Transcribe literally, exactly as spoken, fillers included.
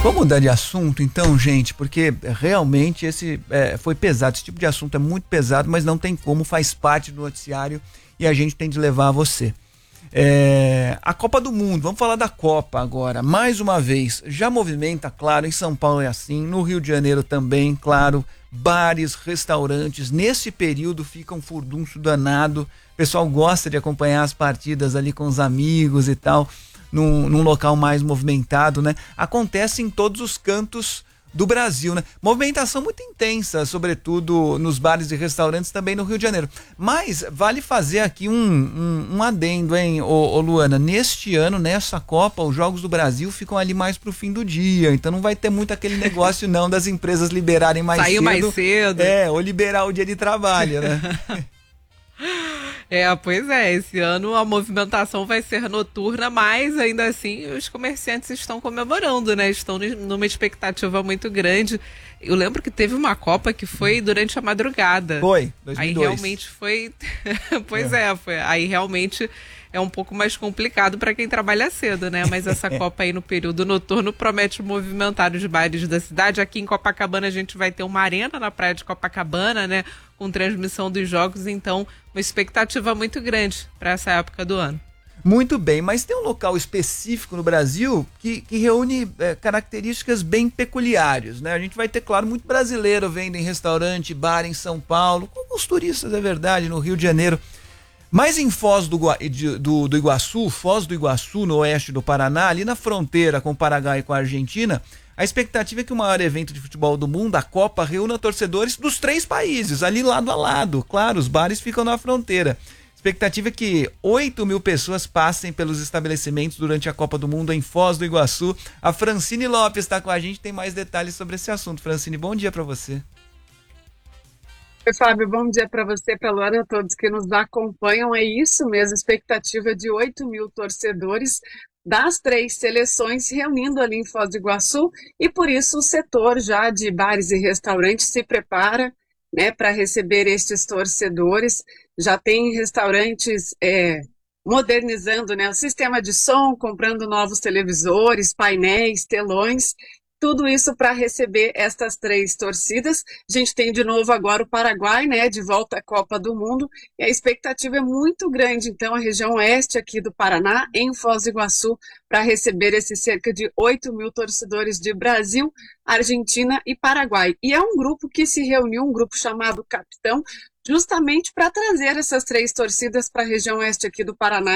Vamos mudar de assunto então, gente, porque realmente esse é, foi pesado, esse tipo de assunto é muito pesado, mas não tem como, faz parte do noticiário e a gente tem de levar a você. É, a Copa do Mundo, vamos falar da Copa agora, mais uma vez, já movimenta, claro, em São Paulo é assim, no Rio de Janeiro também, claro, bares, restaurantes, nesse período fica um furdunço danado, o pessoal gosta de acompanhar as partidas ali com os amigos e tal, Num, num local mais movimentado, né? Acontece em todos os cantos do Brasil, né? Movimentação muito intensa, sobretudo nos bares e restaurantes também no Rio de Janeiro. Mas vale fazer aqui um, um, um adendo, hein, ô, ô Luana? Neste ano, nessa Copa, os Jogos do Brasil ficam ali mais pro fim do dia, então não vai ter muito aquele negócio não das empresas liberarem mais Saiu cedo. mais cedo. É, ou liberar o dia de trabalho, né? É, pois é, esse ano a movimentação vai ser noturna, mas ainda assim os comerciantes estão comemorando, né? Estão numa expectativa muito grande. Eu lembro que teve uma Copa que foi durante a madrugada. Foi, dois mil e dois. Aí realmente foi... pois é. é, foi. Aí realmente é um pouco mais complicado para quem trabalha cedo, né? Mas essa Copa aí no período noturno promete movimentar os bares da cidade. Aqui em Copacabana a gente vai ter uma arena na praia de Copacabana, né? Com transmissão dos jogos, então uma expectativa muito grande para essa época do ano. Muito bem, mas tem um local específico no Brasil que, que reúne é, características bem peculiares, né? A gente vai ter, claro, muito brasileiro vendo em restaurante, bar em São Paulo, com os turistas, é verdade, no Rio de Janeiro. Mas em Foz do, do, do Iguaçu, Foz do Iguaçu, no oeste do Paraná, ali na fronteira com o Paraguai e com a Argentina, a expectativa é que o maior evento de futebol do mundo, a Copa, reúna torcedores dos três países, ali lado a lado. Claro, os bares ficam na fronteira. A expectativa é que oito mil pessoas passem pelos estabelecimentos durante a Copa do Mundo em Foz do Iguaçu. A Francine Lopes está com a gente, tem mais detalhes sobre esse assunto. Francine, bom dia para você. Oi, Fábio, bom dia para você, para a Luana, a todos que nos acompanham. É isso mesmo, expectativa de oito mil torcedores das três seleções se reunindo ali em Foz do Iguaçu, e por isso o setor já de bares e restaurantes se prepara, né, para receber estes torcedores. Já tem restaurantes é, modernizando, né, o sistema de som, comprando novos televisores, painéis, telões, tudo isso para receber estas três torcidas. A gente tem de novo agora o Paraguai, né, de volta à Copa do Mundo, e a expectativa é muito grande, então, a região oeste aqui do Paraná, em Foz do Iguaçu, para receber esses cerca de oito mil torcedores de Brasil, Argentina e Paraguai. E é um grupo que se reuniu, um grupo chamado Capitão, justamente para trazer essas três torcidas para a região oeste aqui do Paraná.